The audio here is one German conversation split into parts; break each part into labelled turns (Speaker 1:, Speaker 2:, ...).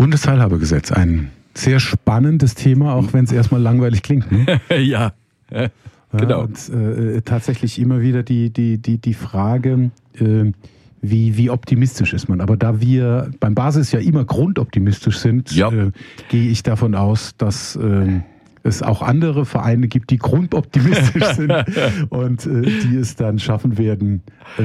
Speaker 1: Bundesteilhabegesetz, ein sehr spannendes Thema, auch wenn es erstmal langweilig klingt. Ne?
Speaker 2: Ja, genau.
Speaker 1: Und tatsächlich immer wieder die Frage, wie optimistisch ist man. Aber da wir beim Basis ja immer grundoptimistisch sind, gehe ich davon aus, dass es auch andere Vereine gibt, die grundoptimistisch sind und die es dann schaffen werden,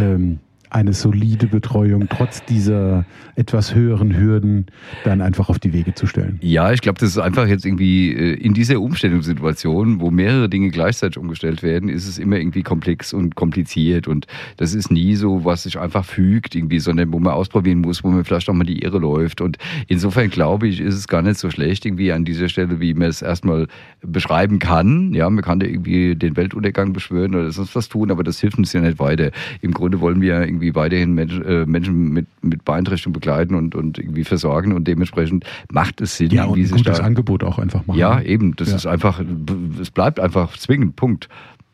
Speaker 1: eine solide Betreuung trotz dieser etwas höheren Hürden dann einfach auf die Wege zu stellen.
Speaker 2: Ja, ich glaube, das ist einfach jetzt irgendwie in dieser Umstellungssituation, wo mehrere Dinge gleichzeitig umgestellt werden, ist es immer irgendwie komplex und kompliziert und das ist nie so, was sich einfach fügt irgendwie, sondern wo man ausprobieren muss, wo man vielleicht auch mal die Irre läuft und insofern glaube ich, ist es gar nicht so schlecht irgendwie an dieser Stelle, wie man es erstmal beschreiben kann. Ja, man kann da irgendwie den Weltuntergang beschwören oder sonst was tun, aber das hilft uns ja nicht weiter. Im Grunde wollen wir irgendwie weiterhin Menschen mit Beeinträchtigung begleiten und irgendwie versorgen und dementsprechend macht es Sinn.
Speaker 1: Ja, und ein gutes Angebot auch einfach machen.
Speaker 2: Ja, eben. Das ist einfach, es bleibt einfach zwingend, Punkt.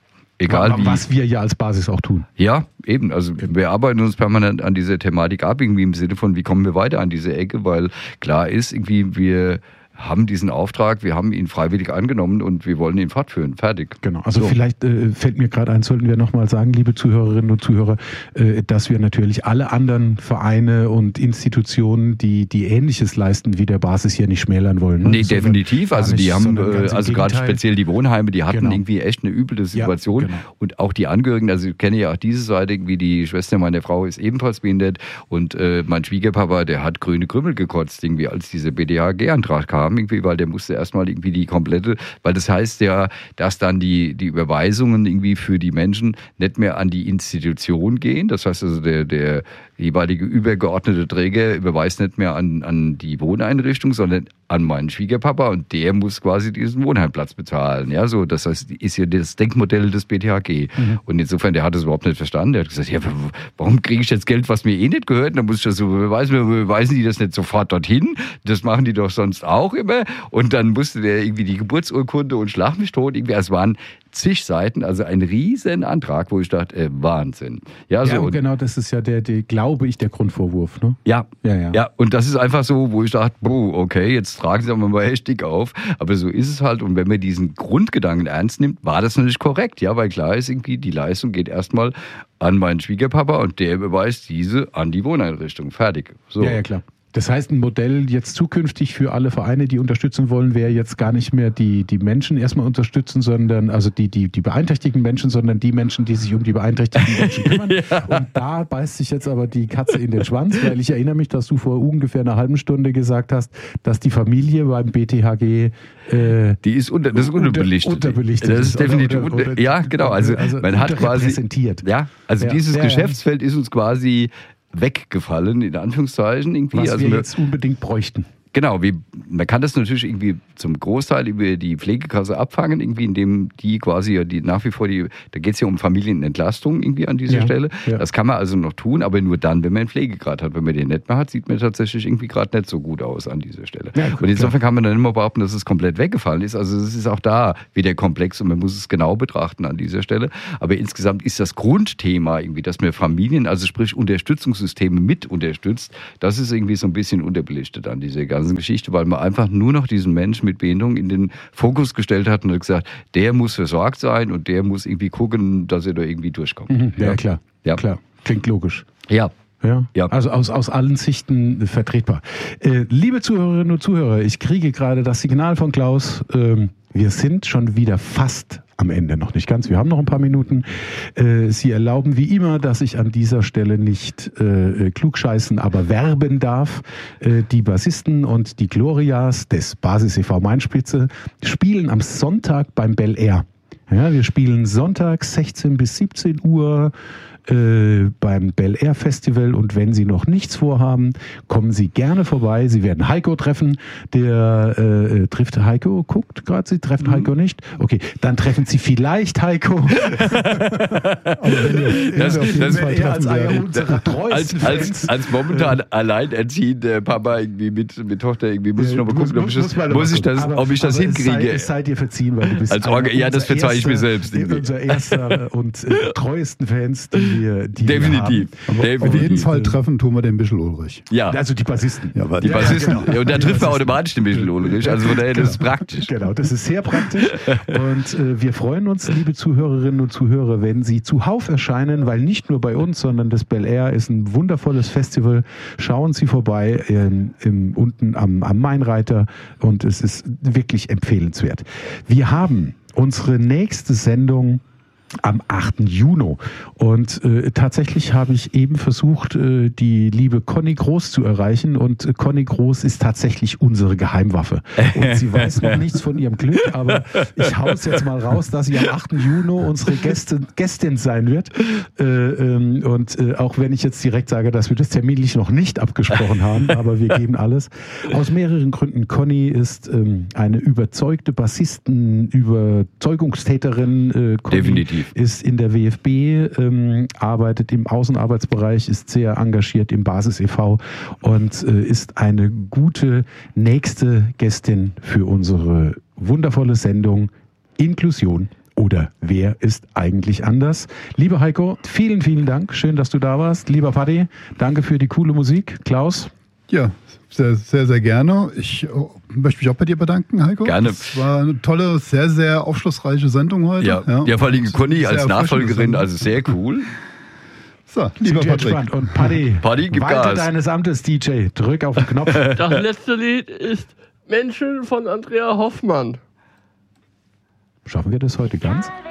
Speaker 2: Egal wie.
Speaker 1: Was wir ja als Basis auch tun.
Speaker 2: Ja, eben. Also wir arbeiten uns permanent an dieser Thematik ab, irgendwie im Sinne von, wie kommen wir weiter an diese Ecke, weil klar ist, irgendwie wir haben diesen Auftrag, wir haben ihn freiwillig angenommen und wir wollen ihn fortführen. Fertig.
Speaker 1: Genau. Also vielleicht fällt mir gerade ein, sollten wir nochmal sagen, liebe Zuhörerinnen und Zuhörer, dass wir natürlich alle anderen Vereine und Institutionen, die Ähnliches leisten wie der Basis, hier nicht schmälern wollen. Ne?
Speaker 2: Nee, definitiv. Also die haben, also gerade speziell die Wohnheime, die hatten irgendwie echt eine üble Situation. Ja, genau. Und auch die Angehörigen, also ich kenne ja auch diese Seite, irgendwie die Schwester meiner Frau ist ebenfalls behindert und mein Schwiegerpapa, der hat grüne Krümmel gekotzt, irgendwie als dieser BDHG-Antrag kam. Irgendwie, weil der musste erstmal irgendwie die komplette, weil das heißt ja, dass dann die Überweisungen irgendwie für die Menschen nicht mehr an die Institution gehen. Das heißt also, der jeweilige übergeordnete Träger überweist nicht mehr an die Wohneinrichtung, sondern an meinen Schwiegerpapa und der muss quasi diesen Wohnheimplatz bezahlen. Ja, so, das heißt, ist ja das Denkmodell des BTHG. Und insofern, der hat das überhaupt nicht verstanden. Der hat gesagt, ja, warum kriege ich jetzt Geld, was mir eh nicht gehört? Dann muss ich das so beweisen die das nicht sofort dorthin. Das machen die doch sonst auch immer. Und dann musste der irgendwie die Geburtsurkunde und schlag mich tot. Irgendwie, es waren zig Seiten, also ein riesen Antrag, wo ich dachte, Wahnsinn. Ja, so.
Speaker 1: Und genau, das ist ja glaube ich, der Grundvorwurf. Ne?
Speaker 2: Ja, und das ist einfach so, wo ich dachte, okay, jetzt tragen Sie aber mal echt dick auf. Aber so ist es halt. Und wenn man diesen Grundgedanken ernst nimmt, war das natürlich korrekt. Ja, weil klar ist irgendwie, die Leistung geht erstmal an meinen Schwiegerpapa und der überweist diese an die Wohneinrichtung. Fertig. So.
Speaker 1: Ja, klar. Das heißt, ein Modell jetzt zukünftig für alle Vereine, die unterstützen wollen, wäre jetzt gar nicht mehr die Menschen erstmal unterstützen, sondern also die beeinträchtigten Menschen, sondern die Menschen, die sich um die beeinträchtigten Menschen kümmern. Ja. Und da beißt sich jetzt aber die Katze in den Schwanz, weil ich erinnere mich, dass du vor ungefähr einer halben Stunde gesagt hast, dass die Familie beim BTHG
Speaker 2: das ist unterbelichtet. Das ist definitiv ja, genau. Also man hat quasi ja, also dieses Geschäftsfeld ist uns quasi weggefallen, in Anführungszeichen. Irgendwie.
Speaker 1: Was wir jetzt unbedingt bräuchten.
Speaker 2: Genau, man kann das natürlich irgendwie zum Großteil über die Pflegekasse abfangen, irgendwie, indem die quasi nach wie vor da geht es ja um Familienentlastung irgendwie an dieser Stelle. Ja. Das kann man also noch tun, aber nur dann, wenn man einen Pflegegrad hat. Wenn man den nicht mehr hat, sieht man tatsächlich irgendwie gerade nicht so gut aus an dieser Stelle. Ja, gut, und insofern kann man dann immer behaupten, dass es komplett weggefallen ist. Also es ist auch da wieder komplex und man muss es genau betrachten an dieser Stelle. Aber insgesamt ist das Grundthema irgendwie, dass man Familien, also sprich Unterstützungssysteme mit unterstützt, das ist irgendwie so ein bisschen unterbelichtet an dieser ganzen Geschichte, weil man einfach nur noch diesen Menschen mit Behinderung in den Fokus gestellt hat und hat gesagt, der muss versorgt sein und der muss irgendwie gucken, dass er da irgendwie durchkommt.
Speaker 1: Ja, klar. Ja, klar. Klingt logisch.
Speaker 2: Ja.
Speaker 1: Ja. Also aus allen Sichten vertretbar. Liebe Zuhörerinnen und Zuhörer, ich kriege gerade das Signal von Klaus, wir sind schon wieder fast am Ende, noch nicht ganz, wir haben noch ein paar Minuten. Sie erlauben wie immer, dass ich an dieser Stelle nicht klugscheißen, aber werben darf. Die Bassisten und die Glorias des Basis e.V. Mainspitze spielen am Sonntag beim Bel Air. Ja, wir spielen Sonntag 16 bis 17 Uhr beim Bel Air Festival und wenn Sie noch nichts vorhaben, kommen Sie gerne vorbei. Sie werden Heiko treffen, der trifft Heiko, guckt gerade, Sie treffen Heiko nicht? Okay, dann treffen Sie vielleicht Heiko.
Speaker 2: Als momentan alleinerziehender Papa irgendwie mit Tochter irgendwie muss ich noch mal gucken, ob ich das hinkriege.
Speaker 1: Es sei dir verziehen, weil du bist
Speaker 2: das verzeihe ich mir selbst.
Speaker 1: Unser erster und treuesten Fans, die
Speaker 2: Definitiv.
Speaker 3: Auf jeden Fall treffen tun wir den Michel Ulrich.
Speaker 1: Ja. Also die Bassisten.
Speaker 2: Ja, die Bassisten. Genau. Und da trifft man automatisch den Michel Ulrich. Also von daher, das ist praktisch.
Speaker 1: Genau, das ist sehr praktisch. Und wir freuen uns, liebe Zuhörerinnen und Zuhörer, wenn Sie zuhauf erscheinen, weil nicht nur bei uns, sondern das Bel Air ist ein wundervolles Festival. Schauen Sie vorbei unten am Mainreiter und es ist wirklich empfehlenswert. Wir haben unsere nächste Sendung am 8. Juni. Und tatsächlich habe ich eben versucht, die liebe Conny Groß zu erreichen. Und Conny Groß ist tatsächlich unsere Geheimwaffe. Und sie weiß noch nichts von ihrem Glück, aber ich hau es jetzt mal raus, dass sie am 8. Juni unsere Gästin sein wird. Und auch wenn ich jetzt direkt sage, dass wir das terminlich noch nicht abgesprochen haben, aber wir geben alles. Aus mehreren Gründen. Conny ist eine überzeugte Überzeugungstäterin.
Speaker 2: Definitiv.
Speaker 1: Ist in der WFB, arbeitet im Außenarbeitsbereich, ist sehr engagiert im Basis e.V. und ist eine gute nächste Gästin für unsere wundervolle Sendung Inklusion oder wer ist eigentlich anders? Lieber Heiko, vielen, vielen Dank. Schön, dass du da warst. Lieber Paddy, danke für die coole Musik. Klaus?
Speaker 3: Ja, sehr, sehr, sehr gerne. Ich möchte mich auch bei dir bedanken, Heiko.
Speaker 2: Gerne.
Speaker 3: Es war eine tolle, sehr, sehr aufschlussreiche Sendung heute.
Speaker 2: Ja, vor allem Conny als Nachfolgerin, also sehr cool.
Speaker 3: So, lieber Patrick.
Speaker 1: Und Paddy,
Speaker 2: gib
Speaker 1: weiter
Speaker 2: Gas.
Speaker 1: deines Amtes, DJ. Drück auf den Knopf.
Speaker 4: Das letzte Lied ist Menschen von Andrea Hoffmann.
Speaker 1: Schaffen wir das heute ganz?